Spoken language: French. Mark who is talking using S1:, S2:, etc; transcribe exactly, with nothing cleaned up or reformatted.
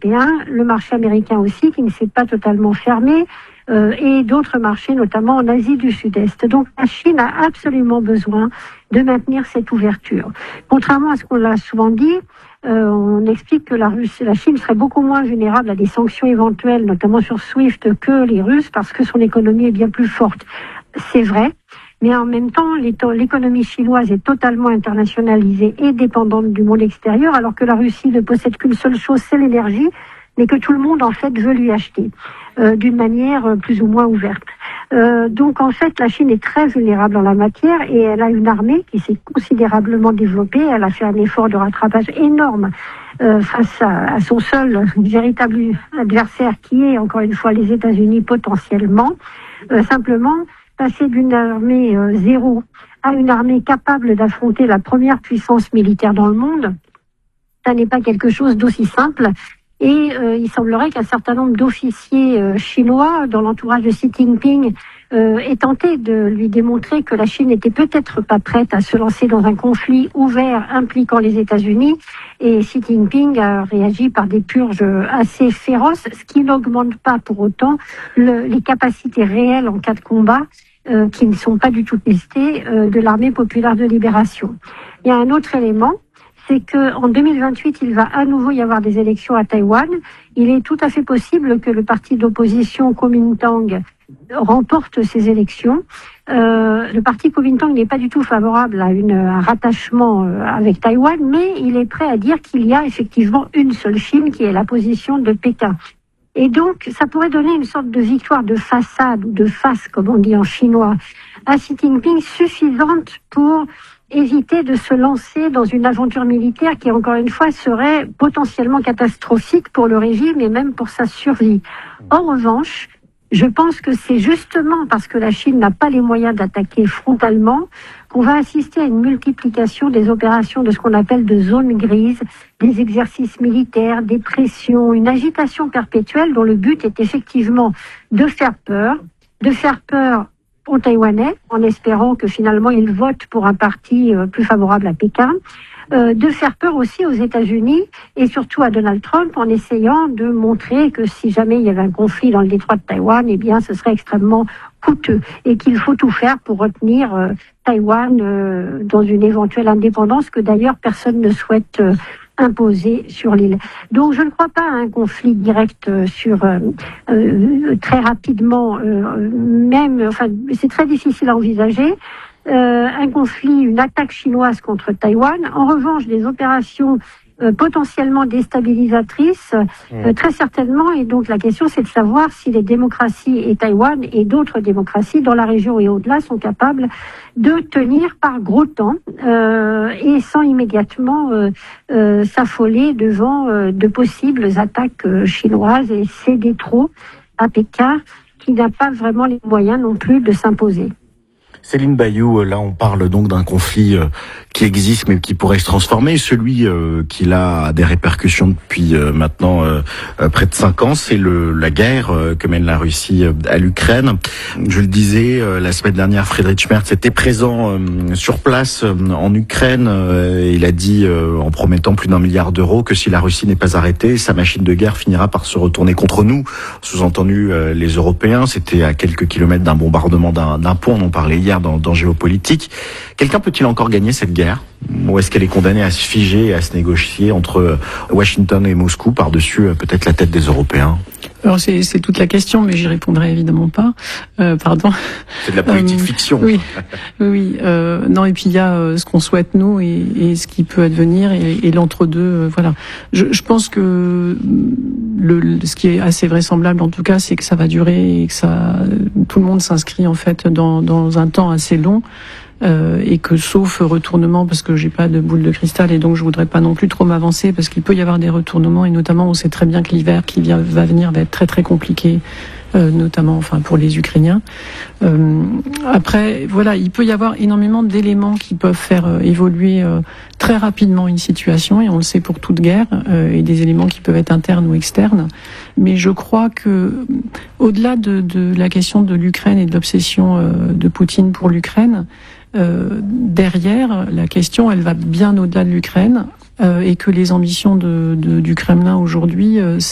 S1: européen, le marché américain aussi, qui ne s'est pas totalement fermé, euh, et d'autres marchés, notamment en Asie du Sud-Est. Donc la Chine a absolument besoin de maintenir cette ouverture. Contrairement à ce qu'on l'a souvent dit, euh, on explique que la, Russie, la Chine serait beaucoup moins vulnérable à des sanctions éventuelles, notamment sur SWIFT, que les Russes, parce que son économie est bien plus forte. C'est vrai. Mais en même temps, l'économie chinoise est totalement internationalisée et dépendante du monde extérieur, alors que la Russie ne possède qu'une seule chose, c'est l'énergie, mais que tout le monde, en fait, veut lui acheter, euh, d'une manière plus ou moins ouverte. Euh, donc, en fait, la Chine est très vulnérable en la matière et elle a une armée qui s'est considérablement développée. Elle a fait un effort de rattrapage énorme euh, face à, à son seul véritable adversaire, qui est, encore une fois, les États-Unis potentiellement. Euh, simplement, passer d'une armée euh, zéro à une armée capable d'affronter la première puissance militaire dans le monde, ça n'est pas quelque chose d'aussi simple. Et euh, il semblerait qu'un certain nombre d'officiers euh, chinois dans l'entourage de Xi Jinping euh, aient tenté de lui démontrer que la Chine n'était peut-être pas prête à se lancer dans un conflit ouvert impliquant les États-Unis. Et Xi Jinping a réagi par des purges assez féroces, ce qui n'augmente pas pour autant le, les capacités réelles en cas de combat, euh, qui ne sont pas du tout testées, euh, de l'armée populaire de libération. Il y a un autre élément, c'est qu'en deux mille vingt-huit, il va à nouveau y avoir des élections à Taïwan. Il est tout à fait possible que le parti d'opposition Kuomintang remporte ces élections. Euh, le parti Kuomintang n'est pas du tout favorable à une, un rattachement avec Taïwan, mais il est prêt à dire qu'il y a effectivement une seule Chine, qui est la position de Pékin. Et donc, ça pourrait donner une sorte de victoire de façade, ou de face, comme on dit en chinois, à Xi Jinping, suffisante pour éviter de se lancer dans une aventure militaire qui, encore une fois, serait potentiellement catastrophique pour le régime et même pour sa survie. En revanche, je pense que c'est justement parce que la Chine n'a pas les moyens d'attaquer frontalement qu'on va assister à une multiplication des opérations de ce qu'on appelle de zones grises, des exercices militaires, des pressions, une agitation perpétuelle dont le but est effectivement de faire peur, de faire peur aux Taïwanais, en espérant que finalement ils votent pour un parti euh, plus favorable à Pékin, euh, de faire peur aussi aux États-Unis et surtout à Donald Trump, en essayant de montrer que si jamais il y avait un conflit dans le détroit de Taïwan, eh bien ce serait extrêmement coûteux et qu'il faut tout faire pour retenir euh, Taïwan euh, dans une éventuelle indépendance que d'ailleurs personne ne souhaite euh, imposé sur l'île. Donc je ne crois pas à un conflit direct euh, sur euh, euh, très rapidement, euh, même, enfin c'est très difficile à envisager. Euh, un conflit, une attaque chinoise contre Taïwan. En revanche, des opérations euh, potentiellement déstabilisatrices, euh, très certainement. Et donc la question, c'est de savoir si les démocraties et Taïwan et d'autres démocraties dans la région et au-delà sont capables de tenir par gros temps euh, et sans immédiatement euh, euh, s'affoler devant euh, de possibles attaques euh, chinoises et céder trop à Pékin, qui n'a pas vraiment les moyens non plus de s'imposer.
S2: Céline Bayou, là on parle donc d'un conflit euh, qui existe mais qui pourrait se transformer. Celui euh, qui a des répercussions depuis euh, maintenant euh, près de cinq ans, c'est le la guerre euh, que mène la Russie euh, à l'Ukraine. Je le disais, euh, la semaine dernière, Friedrich Merz était présent euh, sur place euh, en Ukraine. Euh, il a dit, euh, en promettant plus d'un milliard d'euros, que si la Russie n'est pas arrêtée, sa machine de guerre finira par se retourner contre nous. Sous-entendu, euh, les Européens. C'était à quelques kilomètres d'un bombardement d'un, d'un pont, on en parlait hier dans, dans Géopolitique. Quelqu'un peut-il encore gagner cette guerre ? Ou est-ce qu'elle est condamnée à se figer et à se négocier entre Washington et Moscou par-dessus peut-être la tête des Européens ?
S3: Alors c'est, c'est toute la question, mais j'y répondrai évidemment pas. Euh, pardon.
S2: C'est de la politique
S3: euh,
S2: fiction.
S3: Oui, oui. Euh, non, et puis il y a euh, ce qu'on souhaite nous et, et ce qui peut advenir et, et l'entre-deux. Euh, voilà. Je, je pense que le, le, ce qui est assez vraisemblable, en tout cas, c'est que ça va durer et que ça, tout le monde s'inscrit en fait dans, dans un temps assez long. Euh, et que sauf retournement, parce que j'ai pas de boule de cristal et donc je voudrais pas non plus trop m'avancer, parce qu'il peut y avoir des retournements et notamment on sait très bien que l'hiver qui vient, va venir va être très très compliqué, euh, notamment enfin pour les Ukrainiens. Euh, après voilà, il peut y avoir énormément d'éléments qui peuvent faire euh, évoluer euh, très rapidement une situation et on le sait pour toute guerre euh, et des éléments qui peuvent être internes ou externes. Mais je crois que au-delà de, de la question de l'Ukraine et de l'obsession euh, de Poutine pour l'Ukraine, Euh, derrière, la question, elle va bien au-delà de l'Ukraine euh, et que les ambitions de, de, du Kremlin aujourd'hui, euh,